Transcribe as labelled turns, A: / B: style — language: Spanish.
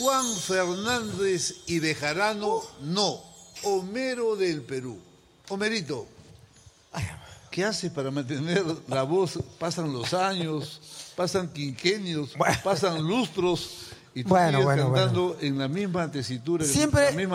A: Juan Fernández y Bejarano, no. Homero del Perú. Homerito, ¿qué haces para mantener la voz? Pasan los años, pasan quinquenios, pasan lustros y tú sigues cantando en la misma tesitura,
B: Siempre,
A: en la misma